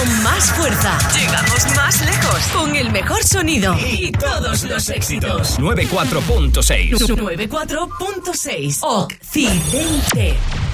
con más fuerza. Llegamos más lejos con el mejor sonido y todos los éxitos. 94.6. 94.6 Occidente.